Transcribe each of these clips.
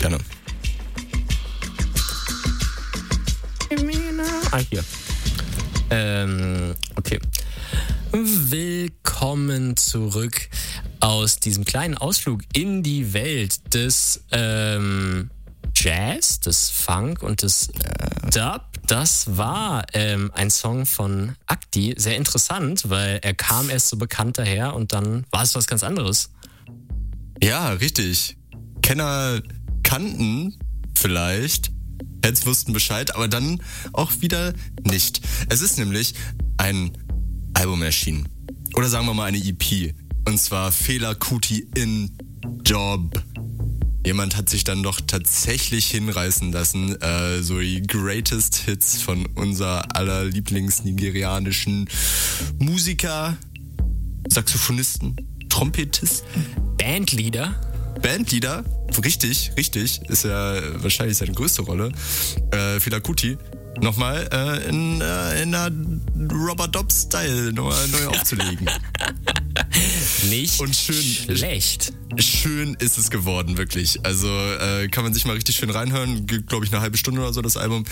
Gerne. Hier. Okay. Willkommen zurück aus diesem kleinen Ausflug in die Welt des Jazz, des Funk und des Dub. Das war ein Song von Akti. Sehr interessant, weil er kam erst so bekannt daher und dann war es was ganz anderes. Ja, richtig. Kenner kannten vielleicht, Heads wussten Bescheid, aber dann auch wieder nicht. Es ist nämlich ein Album erschienen. Oder sagen wir mal eine EP. Und zwar Fela Kuti in Job. Jemand hat sich dann doch tatsächlich hinreißen lassen, so die Greatest Hits von unser aller Lieblings-nigerianischen Musiker, Saxophonisten, Trompetisten. Bandleader, richtig, ist ja wahrscheinlich seine größte Rolle. Fela Kuti nochmal in einer Robert Dobbs-Style neu aufzulegen. Nicht und schlecht. Schön ist es geworden, wirklich. Also kann man sich mal richtig schön reinhören. Geht, glaube ich, eine halbe Stunde oder so, das Album.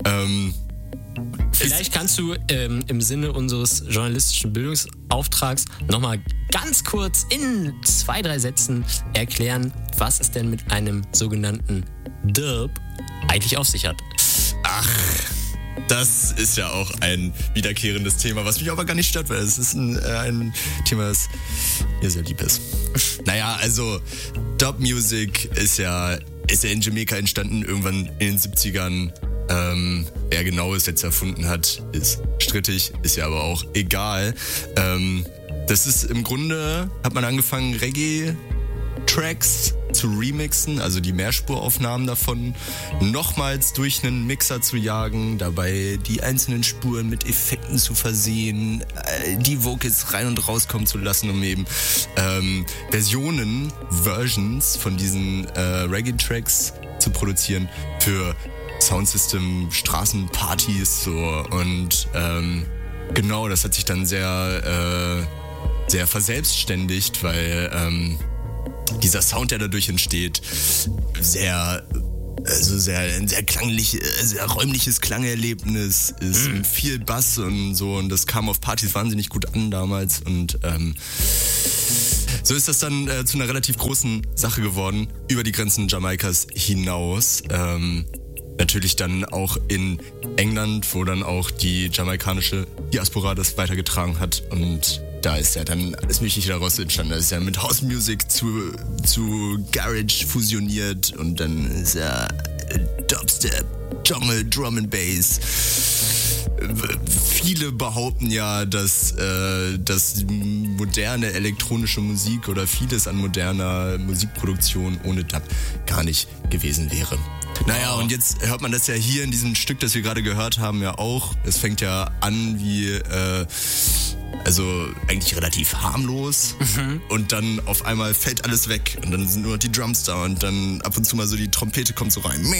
Vielleicht kannst du im Sinne unseres journalistischen Bildungsauftrags nochmal ganz kurz in 2-3 Sätzen erklären, was es denn mit einem sogenannten Dub eigentlich auf sich hat. Ach, das ist ja auch ein wiederkehrendes Thema, was mich aber gar nicht stört, weil es ist ein Thema, das mir sehr lieb ist. Naja, also Dub Music ist ja in Jamaika entstanden, irgendwann in den 70ern. Wer genau es jetzt erfunden hat, ist strittig, ist ja aber auch egal. Das ist im Grunde, hat man angefangen, Reggae-Tracks zu remixen, also die Mehrspuraufnahmen davon, nochmals durch einen Mixer zu jagen, dabei die einzelnen Spuren mit Effekten zu versehen, die Vocals rein und rauskommen zu lassen, um eben Versions von diesen Reggae-Tracks zu produzieren für Soundsystem, Straßenpartys so und genau, das hat sich dann sehr verselbstständigt, weil dieser Sound, der dadurch entsteht, ein sehr klanglich, sehr räumliches Klangerlebnis ist, mit viel Bass und so, und das kam auf Partys wahnsinnig gut an damals und so ist das dann zu einer relativ großen Sache geworden, über die Grenzen Jamaikas hinaus. Natürlich dann auch in England, wo dann auch die jamaikanische Diaspora das weitergetragen hat, und da ist ja dann alles Mögliche daraus entstanden. Das ist ja mit House Music zu Garage fusioniert, und dann ist ja Dubstep, Jungle, Drum and Bass. Viele behaupten ja, dass moderne elektronische Musik oder vieles an moderner Musikproduktion ohne Dub gar nicht gewesen wäre. Naja, und jetzt hört man das ja hier in diesem Stück, das wir gerade gehört haben, ja auch. Es fängt ja an wie, also eigentlich relativ harmlos. Und dann auf einmal fällt alles weg und dann sind nur noch die Drums da und dann ab und zu mal so die Trompete kommt so rein.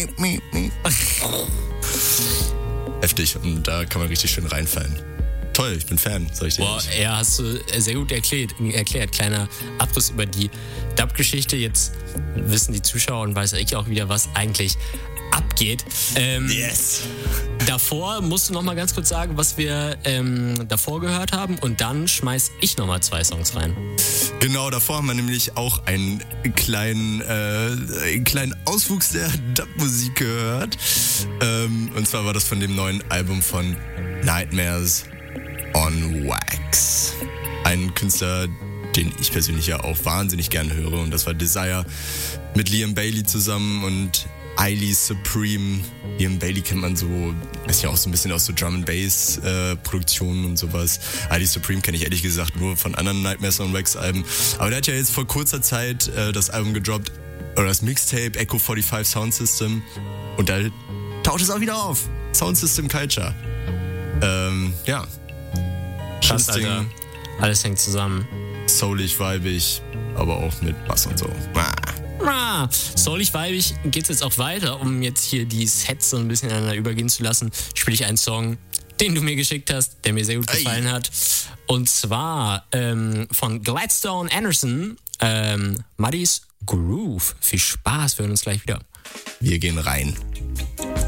Heftig, und da kann man richtig schön reinfallen. Toll, ich bin Fan, sag ich dir. Boah, ja, hast du sehr gut erklärt. Kleiner Abriss über die Dub-Geschichte. Jetzt wissen die Zuschauer und weiß ich auch wieder, was eigentlich abgeht. Yes. Davor musst du noch mal ganz kurz sagen, was wir davor gehört haben, und dann schmeiß ich noch mal 2 Songs rein. Genau, davor haben wir nämlich auch einen kleinen Auswuchs der Dub-Musik gehört. Und zwar war das von dem neuen Album von Nightmares on Wax. Ein Künstler, den ich persönlich ja auch wahnsinnig gerne höre, und das war Desire mit Liam Bailey zusammen und Hailey Supreme. Liam Bailey kennt man so, weiß ja auch so ein bisschen aus so Drum and Bass Produktionen und sowas. Hailey Supreme kenne ich ehrlich gesagt nur von anderen Nightmares on Wax Alben. Aber der hat ja jetzt vor kurzer Zeit das Album gedroppt, oder das Mixtape Echo 45 Sound System, und da taucht es auch wieder auf. Sound System Culture. Ja. Krass, Alter. Alles hängt zusammen. Soulig, weibig, aber auch mit Bass und so. Soulig, weibig geht's jetzt auch weiter, um jetzt hier die Sets so ein bisschen ineinander übergehen zu lassen. Spiele ich einen Song, den du mir geschickt hast, der mir sehr gut gefallen hat. Und zwar von Gladstone Anderson, Muddy's Groove. Viel Spaß, wir hören uns gleich wieder. Wir gehen rein.